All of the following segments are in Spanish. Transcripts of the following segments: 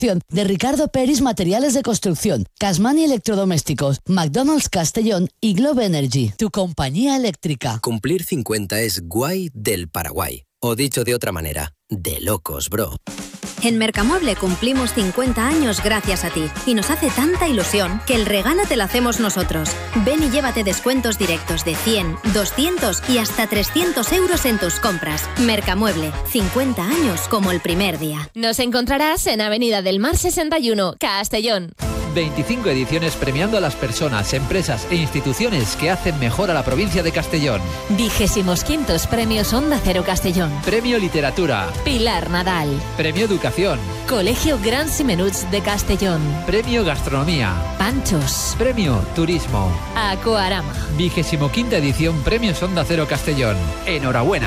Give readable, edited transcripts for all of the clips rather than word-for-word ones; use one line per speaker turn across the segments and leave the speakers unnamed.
Construcción, de Ricardo Peris Materiales de Construcción, Casmani Electrodomésticos, McDonald's Castellón y Globe Energy, tu compañía eléctrica.
Cumplir 50 es guay del Paraguay. O dicho de otra manera, de locos, bro.
En Mercamueble cumplimos 50 años gracias a ti y nos hace tanta ilusión que el regalo te lo hacemos nosotros. Ven y llévate descuentos directos de 100, 200 y hasta 300 euros en tus compras. Mercamueble, 50 años como el primer día.
Nos encontrarás en Avenida del Mar 61, Castellón.
25 ediciones premiando a las personas, empresas e instituciones que hacen mejor a la provincia de Castellón.
25º Premios Onda Cero Castellón.
Premio Literatura.
Pilar Nadal.
Premio Educación.
Colegio Gran Simenuts de Castellón.
Premio Gastronomía.
Panchos.
Premio Turismo.
Aquarama.
25ª edición Premios Onda Cero Castellón. Enhorabuena.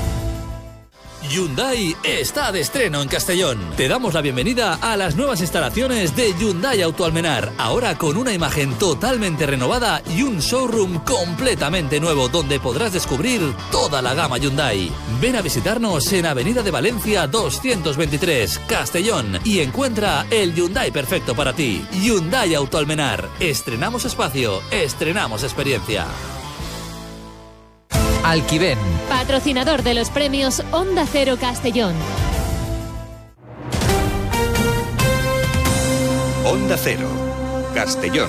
Hyundai está de estreno en Castellón. Te damos la bienvenida a las nuevas instalaciones de Hyundai Autoalmenar, ahora con una imagen totalmente renovada y un showroom completamente nuevo donde podrás descubrir toda la gama Hyundai. Ven a visitarnos en Avenida de Valencia 223, Castellón, y encuentra el Hyundai perfecto para ti. Hyundai Autoalmenar. Estrenamos espacio, estrenamos experiencia.
Alquiven,
patrocinador de los premios Onda Cero Castellón.
Onda Cero, Castellón.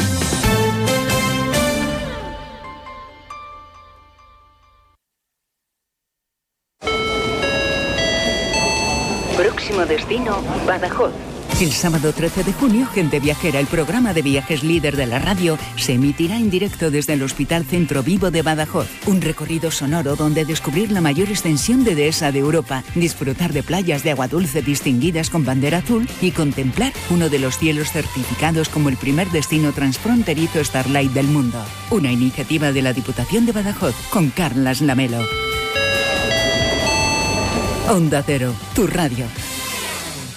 Próximo destino, Badajoz.
El sábado 13 de junio, Gente Viajera, el programa de viajes líder de la radio, se emitirá en directo desde el Hospital Centro Vivo de Badajoz. Un recorrido sonoro donde descubrir la mayor extensión de dehesa de Europa, disfrutar de playas de agua dulce distinguidas con bandera azul y contemplar uno de los cielos certificados como el primer destino transfronterizo Starlight del mundo. Una iniciativa de la Diputación de Badajoz con Carlas Lamelo. Onda Cero, tu radio.